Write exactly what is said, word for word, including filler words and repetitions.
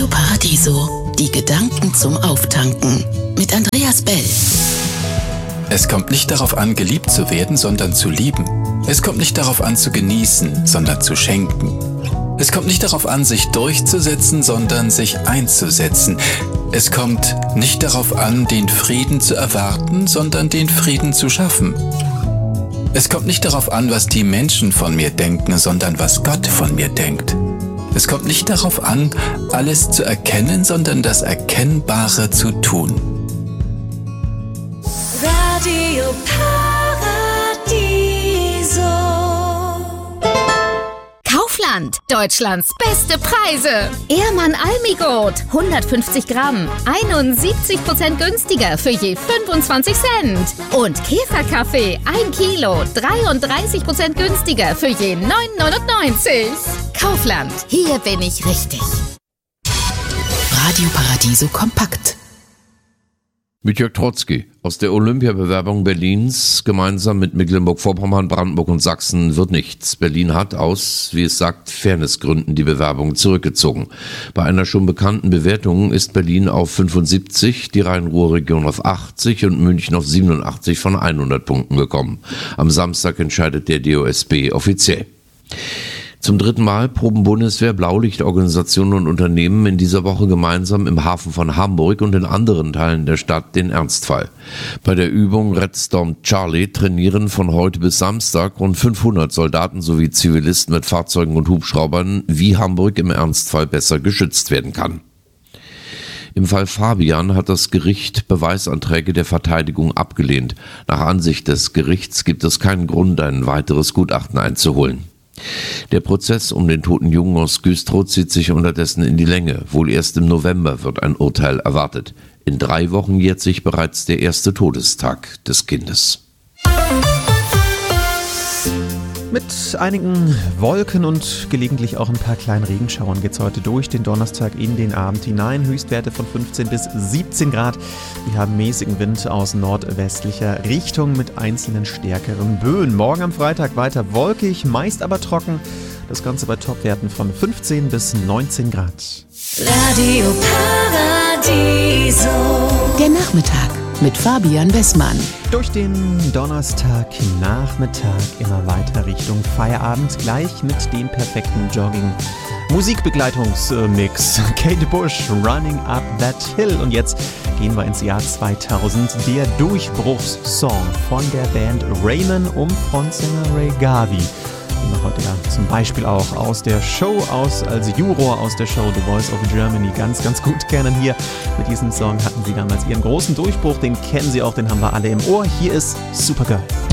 Radio Paradiso, die Gedanken zum Auftanken mit Andreas Bell. Es kommt nicht darauf an, geliebt zu werden, sondern zu lieben. Es kommt nicht darauf an, zu genießen, sondern zu schenken. Es kommt nicht darauf an, sich durchzusetzen, sondern sich einzusetzen. Es kommt nicht darauf an, den Frieden zu erwarten, sondern den Frieden zu schaffen. Es kommt nicht darauf an, was die Menschen von mir denken, sondern was Gott von mir denkt. Es kommt nicht darauf an, alles zu erkennen, sondern das Erkennbare zu tun. Radio Paradiso. Kaufland, Deutschlands beste Preise. Ehrmann Almigot, hundertfünfzig Gramm, einundsiebzig Prozent günstiger für je fünfundzwanzig Cent. Und Käferkaffee, ein Kilo, dreiunddreißig Prozent günstiger für je neun neunundneunzig. Kaufland, hier bin ich richtig. Radio Paradiso kompakt. Mit Jörg Trotzki aus der Olympiabewerbung Berlins gemeinsam mit Mecklenburg-Vorpommern, Brandenburg und Sachsen wird nichts. Berlin hat aus, wie es sagt, Fairnessgründen die Bewerbung zurückgezogen. Bei einer schon bekannten Bewertung ist Berlin auf fünfundsiebzig, die Rhein-Ruhr-Region auf achtzig und München auf siebenundachtzig von hundert Punkten gekommen. Am Samstag entscheidet der D O S B offiziell. Zum dritten Mal proben Bundeswehr, Blaulichtorganisationen und Unternehmen in dieser Woche gemeinsam im Hafen von Hamburg und in anderen Teilen der Stadt den Ernstfall. Bei der Übung Red Storm Charlie trainieren von heute bis Samstag rund fünfhundert Soldaten sowie Zivilisten mit Fahrzeugen und Hubschraubern, wie Hamburg im Ernstfall besser geschützt werden kann. Im Fall Fabian hat das Gericht Beweisanträge der Verteidigung abgelehnt. Nach Ansicht des Gerichts gibt es keinen Grund, ein weiteres Gutachten einzuholen. Der Prozess um den toten Jungen aus Güstrow zieht sich unterdessen in die Länge. Wohl erst im November wird ein Urteil erwartet. In drei Wochen jährt sich bereits der erste Todestag des Kindes. Mit einigen Wolken und gelegentlich auch ein paar kleinen Regenschauern geht es heute durch den Donnerstag in den Abend hinein. Höchstwerte von fünfzehn bis siebzehn Grad. Wir haben mäßigen Wind aus nordwestlicher Richtung mit einzelnen stärkeren Böen. Morgen am Freitag weiter wolkig, meist aber trocken. Das Ganze bei Topwerten von fünfzehn bis neunzehn Grad. Radio Paradiso. Der Nachmittag mit Fabian Bessmann. Durch den Donnerstagnachmittag immer weiter Richtung Feierabend, gleich mit dem perfekten Jogging-Musikbegleitungsmix. Kate Bush, Running Up That Hill. Und jetzt gehen wir ins Jahr zweitausend. Der Durchbruchssong von der Band Raymond um Frontsänger Ray Garvey. Den wir heute ja zum Beispiel auch aus der Show, aus, als Juror aus der Show The Voice of Germany ganz, ganz gut kennen hier. Mit diesem Song hatten sie damals ihren großen Durchbruch, den kennen sie auch, den haben wir alle im Ohr. Hier ist Supergirl.